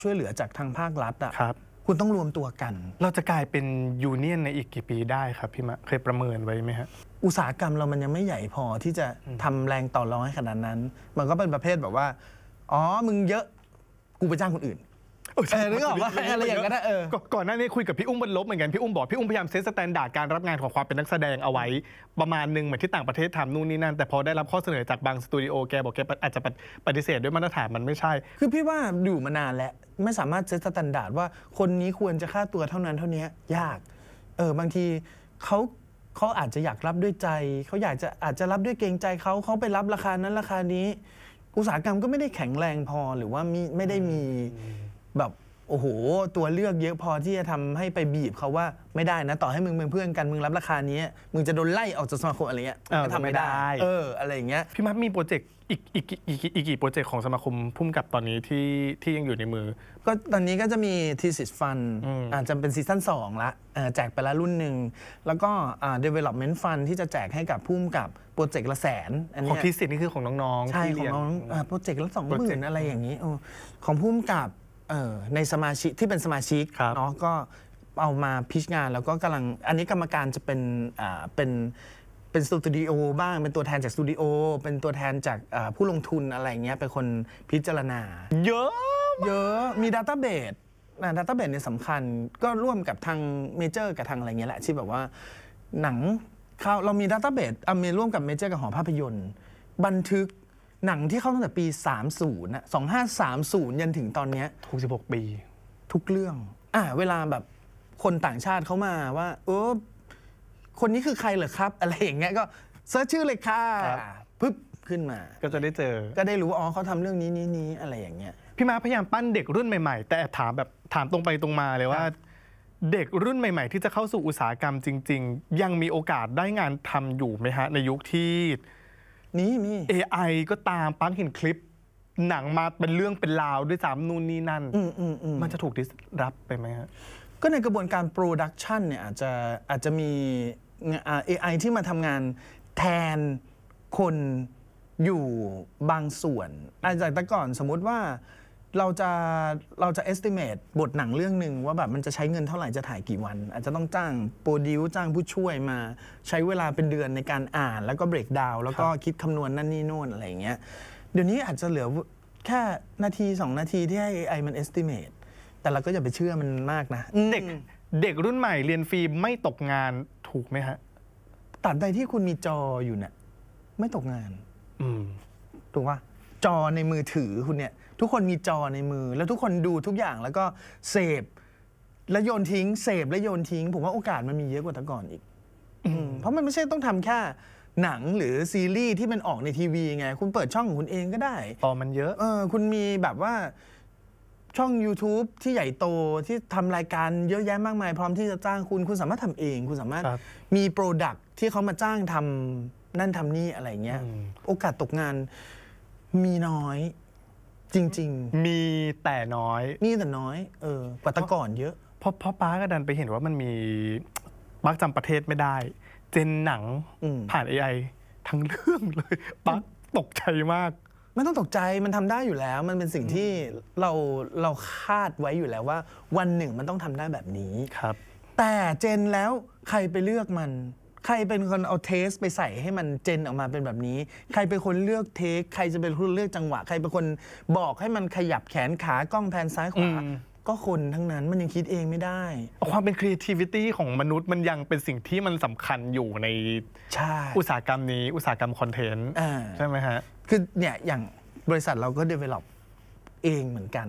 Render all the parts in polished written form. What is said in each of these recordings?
ช่วยเหลือจากทางภาครัฐอ่ะครับคุณต้องรวมตัวกันเราจะกลายเป็นยูเนียนในอีกกี่ปีได้ครับพี่มะเคยประเมินไว้ไหมฮะอุตสาหกรรมเรามันยังไม่ใหญ่พอที่จะทำแรงต่อรองให้ขนาดนั้นมันก็เป็นประเภทแบบว่าอ๋อมึงเยอะกูไปจ้างคนอื่นนึกออกว่าอะไรอย่างนั้นก่อนหน้านี้คุยกับพี่อุ้มบนลบเหมือนกันพี่อุ้มบอกพี่อุ้มพยายามเซตสแตนดาร์ดการรับงานของความเป็นนักแสดงเอาไว้ประมาณนึงเหมือนที่ต่างประเทศทำนู่นนี่นั่นแต่พอได้รับข้อเสนอจากบางสตูดิโอแกบอกแกอาจจะปฏิเสธด้วยมาตรฐานมันไม่ใช่คือพี่ว่าอยู่มานานแล้วไม่สามารถเซตสแตนดาร์ดว่าคนนี้ควรจะค่าตัวเท่านั้นเท่านี้ยากบางทีเขาอาจจะอยากรับด้วยใจเขาอาจจะรับด้วยเกรงใจเขาไปรับราคานั้นราคานี้อุตสาหกรรมก็ไม่ได้แข็งแรงพอหรือว่าไม่ได้มีแบบโอ้โหตัวเลือกเยอะพอที่จะทำให้ไปบีบเขาว่าไม่ได้นะต่อให้มึงเป็นเพื่อนกันมึงรับราคานี้มึงจะโดนไล่ออกจากสมาคมอะไรเงี้ยก็ทำไม่ได้อะไรอย่างเงี้ยพี่มัดมีโปรเจกต์อีกกี่โปรเจกต์ของสมาคมพุ่มกับตอนนี้ที่ยังอยู่ในมือก็ตอนนี้ก็จะมี Thesis Fund อาจจะเป็นซีซั่น2ละแจกไปแล้วรุ่นหนึ่งแล้วก็Development Fund ที่จะแจกให้กับพุ่มกับโปรเจกต์ละ100,000อันนี้ของทีสิทธิ์นี่คือของน้องๆใช่ของน้องโปรเจกต์ละ20,000อะไรอย่างนี้ของพุ่มกับในสมาชิกที่เป็นสมาชิกเนาะก็เอามาพิชงานแล้วก็กำลังอันนี้กรรมการจะเป็นสตูดิโอบ้างเป็นตัวแทนจากสตูดิโอเป็นตัวแทนจากผู้ลงทุนอะไรเงี้ยเป็นคนพิจารณาเยอะมีดัตต้าเบสเนี่ยสำคัญก็ร่วมกับทางเมเจอร์กับทางอะไรเงี้ยแหละที่แบบว่าหนังเรามีดัตต้าเบสมีร่วมกับเมเจอร์กับหอภาพยนตร์บันทึกหนังที่เข้าตั้งแต่ปี30นะ2530ยันถึงตอนนี้ 66 ปีทุกเรื่องเวลาแบบคนต่างชาติเขามาว่าคนนี้คือใครเหรอครับอะไรอย่างเงี้ยก็เซิร์ชชื่อเลยค่ะปึ๊บขึ้นมาก็จะได้เจอก็ได้รู้ว่าเขาทำเรื่องนี้อะไรอย่างเงี้ยพี่มาพยายามปั้นเด็กรุ่นใหม่ๆแต่ถามตรงไปตรงมาเลยว่าเด็กรุ่นใหม่ๆที่จะเข้าสู่อุตสาหกรรมจริงๆยังมีโอกาสได้งานทำอยู่ไหมฮะในยุคที่มี AI ก็ตามปั๊บเห็นคลิปหนังมาเป็นเรื่องเป็นราวด้วยซ้ำนู่นนี่นั่นมันจะถูกดิสรับไปไหมฮะก็ในกระบวนการโปรดักชันเนี่ยอาจจะมี AI ที่มาทำงานแทนคนอยู่บางส่วนจากแต่ก่อนสมมุติว่าเราจะ estimate บทหนังเรื่องหนึ่งว่าแบบมันจะใช้เงินเท่าไหร่จะถ่ายกี่วันอาจจะต้องจ้างโปรดิวจ้างผู้ช่วยมาใช้เวลาเป็นเดือนในการอ่านแล้วก็เบรกดาวน์แล้วก็คิดคำนวณนั่นนี่โน่นอะไรอย่างเงี้ยเดี๋ยวนี้อาจจะเหลือแค่นาที2นาทีที่ให้ AI มัน estimate แต่เราก็อย่าไปเชื่อมันมากนะเด็กรุ่นใหม่เรียนฟรีไม่ตกงานถูกไหมฮะตราบใดที่คุณมีจออยู่เนี่ยไม่ตกงานถูกป่ะจอในมือถือคุณเนี่ยทุกคนมีจอในมือแล้วทุกคนดูทุกอย่างแล้วก็เสพและโยนทิ้งเสพและโยนทิ้งผมว่าโอกาสมันมีเยอะกว่าแต่ก่อนอีกเพราะมันไม่ใช่ต้องทำแค่หนังหรือซีรีส์ที่มันออกในทีวีไงคุณเปิดช่องของคุณเองก็ได้มันเยอะคุณมีแบบว่าช่อง YouTube ที่ใหญ่โตที่ทำรายการเยอะแยะมากมายพร้อมที่จะจ้างคุณสามารถทำเองคุณสามารถมีโปรดักต์ที่เขามาจ้างทำนั่นทำนี่อะไรเงี้ยโอกาสตกงานมีน้อยจริงๆมีแต่น้อยกว่าแต่ก่อนเยอะเพราะป้าก็ดันไปเห็นว่ามันมีปักจำประเทศไม่ได้เจนหนังผ่าน AI ทั้งเรื่องเลยปักตกใจมากไม่ต้องตกใจมันทำได้อยู่แล้วมันเป็นสิ่งที่เราคาดไว้อยู่แล้วว่าวันหนึ่งมันต้องทำได้แบบนี้ครับแต่เจนแล้วใครไปเลือกมันใครเป็นคนเอาเทสไปใส่ให้มันเจนออกมาเป็นแบบนี้ใครเป็นคนเลือกเทคใครจะเป็นคนเลือกจังหวะใครเป็นคนบอกให้มันขยับแขนขากล้องแพนซ้ายขวาก็คนทั้งนั้นมันยังคิดเองไม่ได้ความเป็น creativity ของมนุษย์มันยังเป็นสิ่งที่มันสำคัญอยู่ในอุตสาหกรรมนี้อุตสาหกรรมคอนเทนต์ใช่ไหมฮะคือเนี่ยอย่างบริษัทเราก็ develop เองเหมือนกัน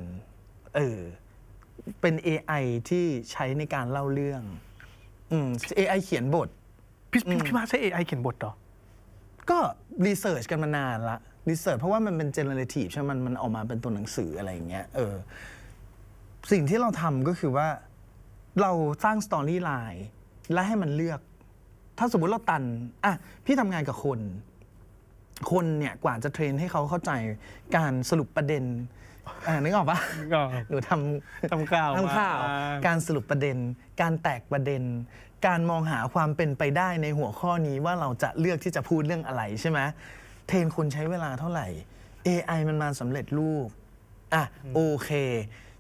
เป็น AI ที่ใช้ในการเล่าเรื่อง AI เขียนบทพี่มาใช้ AI เขียนบทเหรอก็รีเสิร์ชกันมานานละรีเสิร์ชเพราะว่ามันเป็น generative ใช่ไหมมันออกมาเป็นตัวหนังสืออะไรอย่างเงี้ยสิ่งที่เราทำก็คือว่าเราสร้างสตอรี่ไลน์และให้มันเลือกถ้าสมมุติเราตันพี่ทำงานกับคนเนี่ยกว่าจะเทรนให้เขาเข้าใจการสรุปประเด็นนึกออกปะหรือทำข่าวการสรุปประเด็นการแตกประเด็นการมองหาความเป็นไปได้ในหัวข้อนี้ว่าเราจะเลือกที่จะพูดเรื่องอะไรใช่ไหมเทรนคนใช้เวลาเท่าไหร่ AI มันมาสำเร็จรูปโอเค